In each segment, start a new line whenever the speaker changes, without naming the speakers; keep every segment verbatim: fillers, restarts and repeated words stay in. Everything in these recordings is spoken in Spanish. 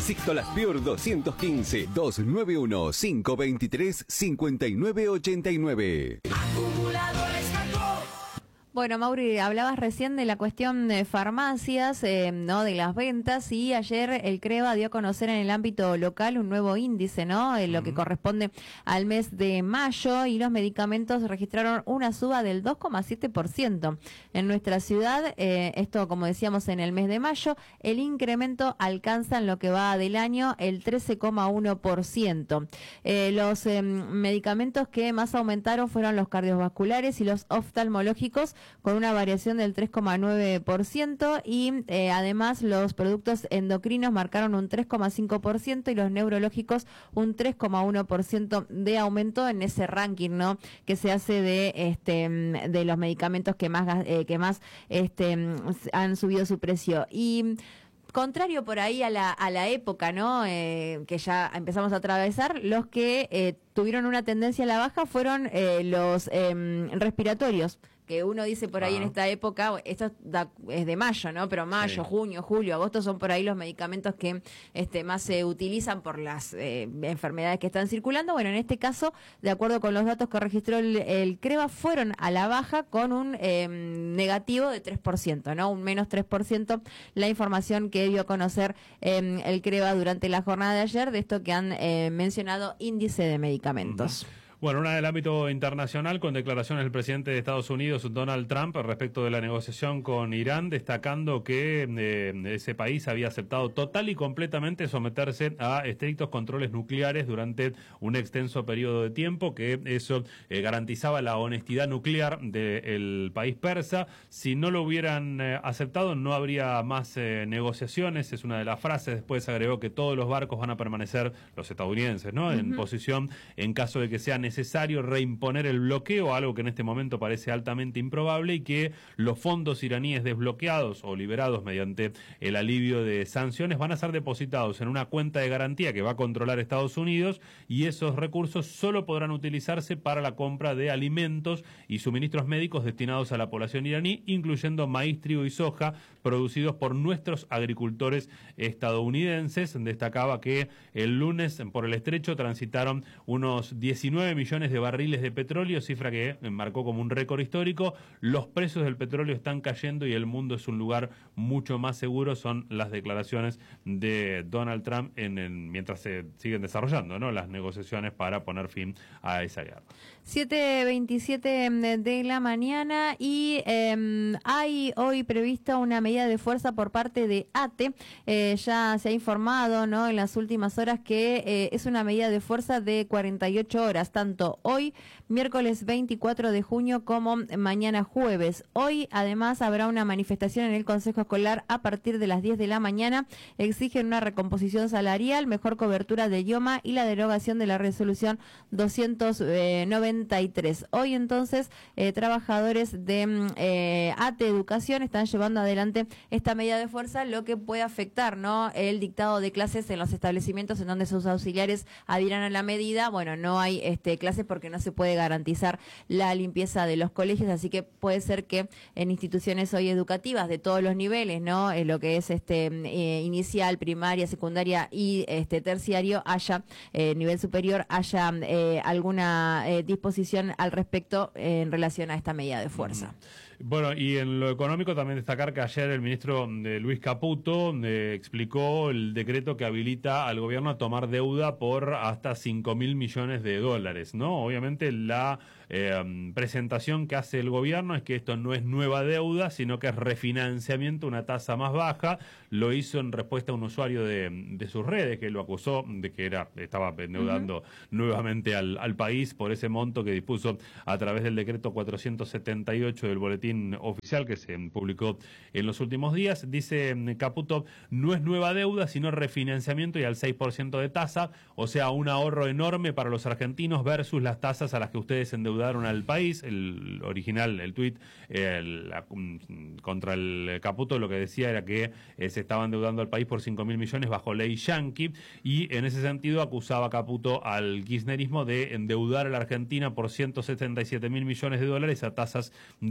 Sixtolas Pure doscientos quince, doscientos noventa y uno, quinientos veintitrés, cincuenta y nueve ochenta y nueve.
Acumuladores Jacob.
Bueno, Mauri, hablabas recién de la cuestión de farmacias, eh, no, de las ventas, y ayer el CREVA dio a conocer en el ámbito local un nuevo índice, ¿no? En lo que corresponde al mes de mayo, y los medicamentos registraron una suba del dos coma siete por ciento. En nuestra ciudad, eh, esto como decíamos en el mes de mayo, el incremento alcanza en lo que va del año el trece coma uno por ciento. Eh, los eh, medicamentos que más aumentaron fueron los cardiovasculares y los oftalmológicos, con una variación del tres coma nueve por ciento, y eh, además los productos endocrinos marcaron un tres coma cinco por ciento y los neurológicos un tres coma uno por ciento de aumento en ese ranking, ¿no?, que se hace de este de los medicamentos que más eh, que más este han subido su precio. Y contrario por ahí a la a la época, ¿no?, eh, que ya empezamos a atravesar, los que eh, tuvieron una tendencia a la baja fueron eh, los eh, respiratorios, que uno dice por ahí, ah, en esta época, esto da, es de mayo, ¿no? Pero mayo, sí, junio, julio, agosto son por ahí los medicamentos que este más se utilizan por las eh, enfermedades que están circulando. Bueno, en este caso, de acuerdo con los datos que registró el, el CREVA, fueron a la baja con un eh, negativo de tres por ciento, ¿no? Un menos tres por ciento, la información que dio a conocer eh, el CREVA durante la jornada de ayer, de esto que han eh, mencionado índice de medicamentos.
Uh-huh. Bueno, una del ámbito internacional, con declaraciones del presidente de Estados Unidos, Donald Trump, respecto de la negociación con Irán, destacando que eh, ese país había aceptado total y completamente someterse a estrictos controles nucleares durante un extenso periodo de tiempo, que eso eh, garantizaba la honestidad nuclear del país persa. Si no lo hubieran eh, aceptado, no habría más eh, negociaciones, es una de las frases. Después agregó que todos los barcos van a permanecer, los estadounidenses, ¿no?, en uh-huh. posición en caso de que sea necesario necesario reimponer el bloqueo, algo que en este momento parece altamente improbable, y que los fondos iraníes desbloqueados o liberados mediante el alivio de sanciones van a ser depositados en una cuenta de garantía que va a controlar Estados Unidos, y esos recursos solo podrán utilizarse para la compra de alimentos y suministros médicos destinados a la población iraní, incluyendo maíz, trigo y soja producidos por nuestros agricultores estadounidenses. Destacaba que el lunes por el estrecho transitaron unos diecinueve millones de barriles de petróleo, cifra que marcó como un récord histórico. Los precios del petróleo están cayendo y el mundo es un lugar mucho más seguro, son las declaraciones de Donald Trump en el, mientras se siguen desarrollando, ¿no?, las negociaciones para poner fin a esa guerra.
siete veintisiete de la mañana, y eh, hay hoy prevista una medida de fuerza por parte de ATE. Eh, ya se ha informado, ¿no?, en las últimas horas que eh, es una medida de fuerza de cuarenta y ocho horas, tanto hoy, miércoles veinticuatro de junio, como mañana jueves. Hoy, además, habrá una manifestación en el Consejo Escolar a partir de las diez de la mañana. Exigen una recomposición salarial, mejor cobertura de idioma y la derogación de la resolución doscientos noventa y tres. Hoy, entonces, eh, trabajadores de eh, ATE Educación están llevando adelante esta medida de fuerza, lo que puede afectar, ¿no?, el dictado de clases en los establecimientos en donde sus auxiliares adhieran a la medida. Bueno, no hay este clases porque no se puede garantizar la limpieza de los colegios, así que puede ser que en instituciones hoy educativas de todos los niveles, ¿no?, en lo que es este eh, inicial, primaria, secundaria y este terciario, haya eh, nivel superior, haya eh, alguna eh, disposición al respecto eh, en relación a esta medida de fuerza.
Bueno, y en lo económico también destacar que ayer el ministro de Luis Caputo eh, explicó el decreto que habilita al gobierno a tomar deuda por hasta cinco mil millones de dólares, ¿no? Obviamente la eh, presentación que hace el gobierno es que esto no es nueva deuda, sino que es refinanciamiento, una tasa más baja. Lo hizo en respuesta a un usuario de, de sus redes que lo acusó de que era estaba endeudando uh-huh. nuevamente al, al país por ese monto que dispuso a través del decreto cuatrocientos setenta y ocho del boletín oficial que se publicó en los últimos días. Dice Caputo, no es nueva deuda, sino refinanciamiento y al seis por ciento de tasa, o sea, un ahorro enorme para los argentinos versus las tasas a las que ustedes endeudaron al país. El original, el tuit el, la, contra el Caputo lo que decía era que eh, se estaba endeudando al país por cinco mil millones bajo ley yanqui, y en ese sentido acusaba Caputo al kirchnerismo de endeudar a la Argentina por ciento setenta y siete mil millones de dólares a tasas del cuarenta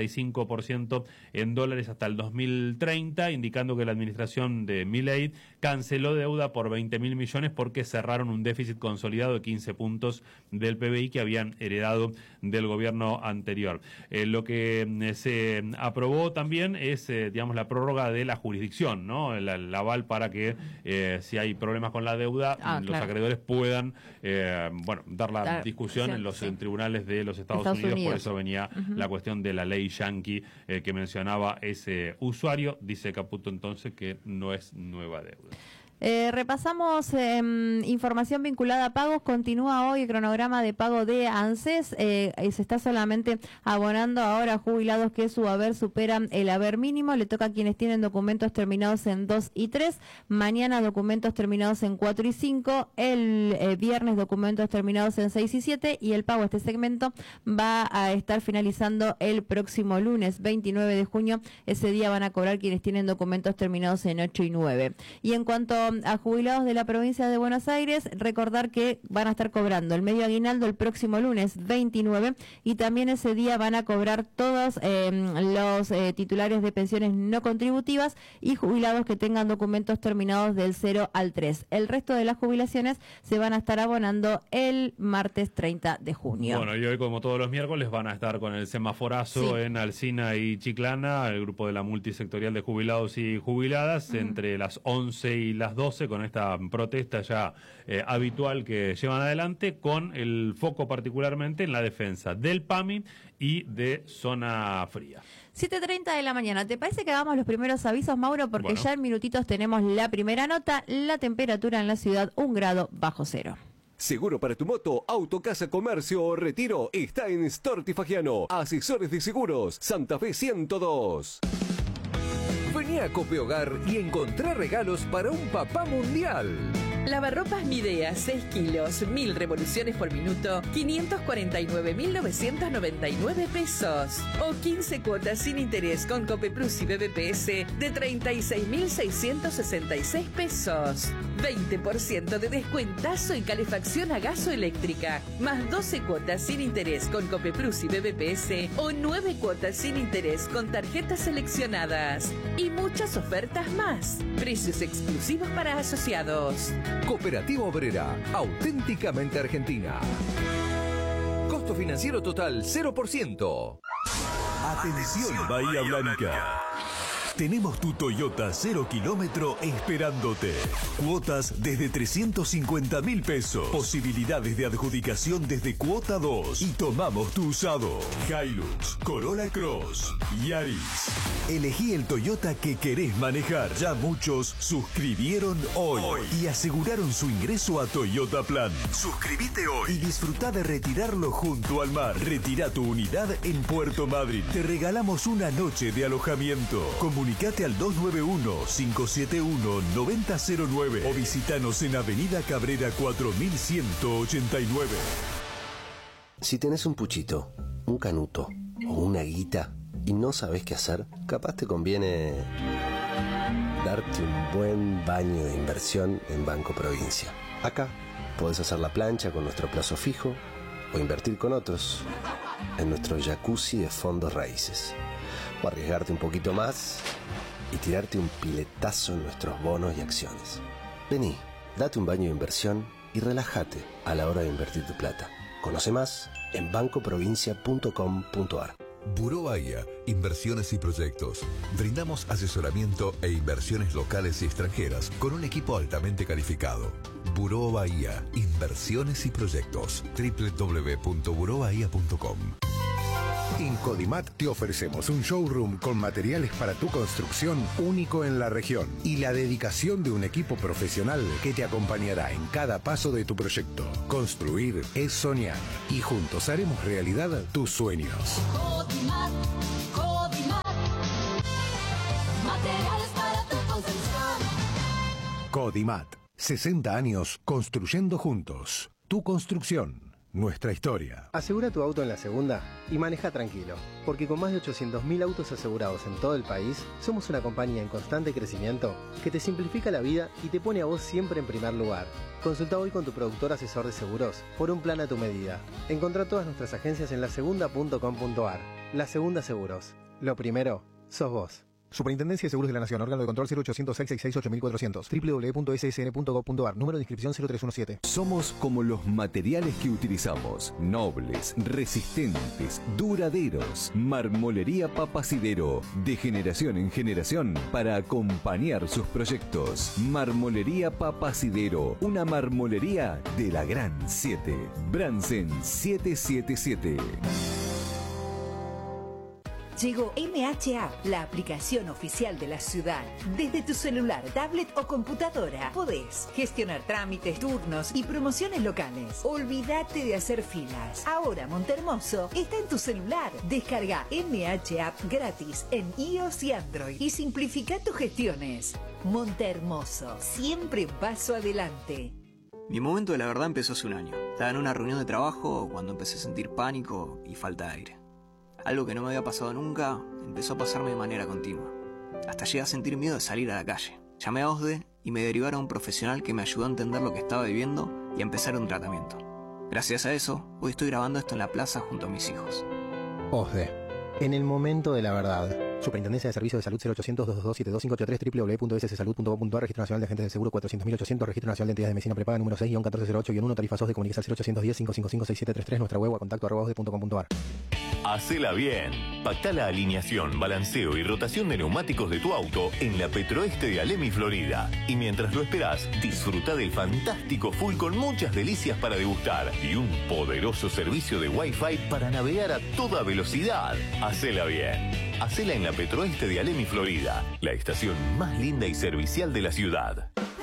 cuarenta y cinco por ciento en dólares hasta el dos mil treinta, indicando que la administración de Milei canceló deuda por veinte mil millones porque cerraron un déficit consolidado de quince puntos del P B I que habían heredado del gobierno anterior. Eh, lo que eh, se aprobó también es, eh, digamos, la prórroga de la jurisdicción, ¿no? El, el aval para que eh, si hay problemas con la deuda,
ah,
los
claro.
acreedores puedan, eh, bueno, dar la
Dar,
discusión
sí,
en los
sí.
en tribunales de los Estados,
Estados
Unidos.
Unidos.
Por eso venía
Uh-huh.
la cuestión de la ley yankee eh, que mencionaba ese usuario. Dice Caputo entonces que no es nueva deuda.
Eh, repasamos eh, información vinculada a pagos. Continúa hoy el cronograma de pago de ANSES. Eh, se está solamente abonando ahora a jubilados que su haber superan el haber mínimo. Le toca a quienes tienen documentos terminados en dos y tres. Mañana documentos terminados en cuatro y cinco. El eh, viernes documentos terminados en seis y siete. Y el pago a este segmento va a estar finalizando el próximo lunes veintinueve de junio. Ese día van a cobrar quienes tienen documentos terminados en ocho y nueve. Y en cuanto a jubilados de la provincia de Buenos Aires, recordar que van a estar cobrando el medio aguinaldo el próximo lunes veintinueve y también ese día van a cobrar todos eh, los eh, titulares de pensiones no contributivas y jubilados que tengan documentos terminados del cero al tres. El resto de las jubilaciones se van a estar abonando el martes treinta de junio.
Bueno, y hoy, como todos los miércoles, van a estar con el semaforazo
Sí.
en Alsina y Chiclana, el grupo de la multisectorial de jubilados y jubiladas, uh-huh. entre las once y las doce, con esta protesta ya eh, habitual que llevan adelante, con el foco particularmente en la defensa del P A M I y de Zona Fría.
siete treinta de la mañana. ¿Te parece que hagamos los primeros avisos, Mauro? Porque
Bueno.
ya en minutitos tenemos la primera nota. La temperatura en la ciudad, un grado bajo cero.
Seguro para tu moto, auto, casa, comercio o retiro está en Storti Fagiano. Asesores de seguros, Santa Fe ciento dos. Vení a Cope Hogar y encontrá regalos para un papá mundial.
Lavarropas Midea, seis kilos, mil revoluciones por minuto, quinientos cuarenta y nueve mil novecientos noventa y nueve pesos. O quince cuotas sin interés con Copeplus y B B P S de treinta y seis mil seiscientos sesenta y seis pesos. veinte por ciento de descuentazo en calefacción a gas o eléctrica, más doce cuotas sin interés con Copeplus y B B P S o nueve cuotas sin interés con tarjetas seleccionadas. Y muchas ofertas más. Precios exclusivos para asociados.
Cooperativa Obrera, auténticamente argentina. Costo financiero total cero por ciento.
Atención Bahía Blanca. Tenemos tu Toyota cero kilómetro esperándote. Cuotas desde trescientos cincuenta mil pesos. Posibilidades de adjudicación desde cuota dos. Y tomamos tu usado. Hilux, Corolla Cross, Yaris. Elegí el Toyota que querés manejar. Ya muchos suscribieron hoy, hoy y aseguraron su ingreso a Toyota Plan. Suscríbete hoy y disfruta de retirarlo junto al mar. Retira tu unidad en Puerto Madryn. Te regalamos una noche de alojamiento. Comunicate al dos nueve uno, cinco siete uno, nueve cero cero nueve o visítanos en Avenida Cabrera cuatro mil ciento ochenta y nueve.
Si tenés un puchito, un canuto o una guita y no sabés qué hacer, capaz te conviene darte un buen baño de inversión en Banco Provincia. Acá podés hacer la plancha con nuestro plazo fijo o invertir con otros en nuestro jacuzzi de fondos raíces. O arriesgarte un poquito más y tirarte un piletazo en nuestros bonos y acciones. Vení, date un baño de inversión y relájate a la hora de invertir tu plata. Conoce más en banco provincia punto com punto ar.
Buró Bahía, Inversiones y Proyectos. Brindamos asesoramiento e inversiones locales y extranjeras con un equipo altamente calificado. Buró Bahía, Inversiones y Proyectos. doble u doble u doble u punto buró bahía punto com.
En Codimat te ofrecemos un showroom con materiales para tu construcción único en la región y la dedicación de un equipo profesional que te acompañará en cada paso de tu proyecto. Construir es soñar y juntos haremos realidad tus sueños.
Codimat, Codimat, materiales para tu construcción.
Codimat, sesenta años construyendo juntos. Tu construcción. Nuestra historia.
Asegura tu auto en la segunda y maneja tranquilo, porque con más de ochocientos mil autos asegurados en todo el país, somos una compañía en constante crecimiento que te simplifica la vida y te pone a vos siempre en primer lugar. Consulta hoy con tu productor asesor de seguros por un plan a tu medida. Encontrá todas nuestras agencias en la segunda punto com punto ar. La Segunda Seguros. Lo primero, sos vos.
Superintendencia de Seguros de la Nación, órgano de control cero ochocientos seis sesenta y seis ocho mil cuatrocientos, doble u doble u doble u punto s s n punto gov punto a r, número de inscripción cero tres diecisiete.
Somos como los materiales que utilizamos, nobles, resistentes, duraderos. Marmolería Papacidero, de generación en generación, para acompañar sus proyectos. Marmolería Papacidero, una marmolería de la Gran siete. Bransen siete siete siete.
Llegó M H App, la aplicación oficial de la ciudad. Desde tu celular, tablet o computadora podés gestionar trámites, turnos y promociones locales. Olvídate de hacer filas. Ahora Montehermoso está en tu celular. Descarga M H App gratis en iOS y Android y simplifica tus gestiones. Montehermoso, siempre un paso adelante.
Mi momento de la verdad empezó hace un año. Estaba en una reunión de trabajo cuando empecé a sentir pánico y falta de aire. Algo que no me había pasado nunca empezó a pasarme de manera continua. Hasta llegué a sentir miedo de salir a la calle. Llamé a OSDE y me derivaron a un profesional que me ayudó a entender lo que estaba viviendo y a empezar un tratamiento. Gracias a eso, hoy estoy grabando esto en la plaza junto a mis hijos.
OSDE. En el momento de la verdad. Superintendencia de Servicios de Salud cero ochocientos, dos dos dos, siete dos cinco ocho tres, doble u doble u doble u punto s s salud punto gov punto a r, Registro Nacional de Agentes del Seguro cuatrocientos mil ochocientos, Registro Nacional de Entidades de Medicina Prepaga número seis guion catorce cero ocho guion uno, tarifa SOSDE, comunicas al cero ochocientos diez, cinco cinco cinco, seis siete tres tres, nuestra web a contacto arroba osde punto com punto a r.
Hacela bien. Pactá la alineación, balanceo y rotación de neumáticos de tu auto en la Petroeste de Alem y Florida. Y mientras lo esperás, disfruta del fantástico full con muchas delicias para degustar y un poderoso servicio de Wi-Fi para navegar a toda velocidad. Hacela bien. Hacela en la Petroeste de Alem y Florida, la estación más linda y servicial de la ciudad.